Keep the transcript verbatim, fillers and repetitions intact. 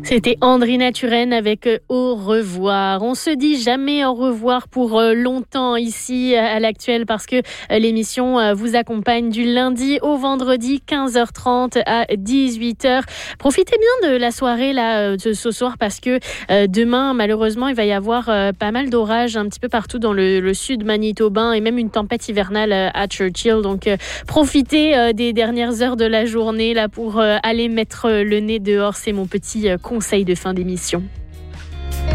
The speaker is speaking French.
C'était Andrina Turenne avec Au revoir. On se dit jamais au revoir pour longtemps ici à l'Actuel parce que l'émission vous accompagne du lundi au vendredi quinze heures trente à dix-huit heures. Profitez bien de la soirée là de ce soir parce que demain malheureusement il va y avoir pas mal d'orages un petit peu partout dans le, le sud manitobain et même une tempête hivernale à Churchill. Donc profitez des dernières heures de la journée là pour aller mettre le nez dehors. C'est mon petit conseil de fin d'émission.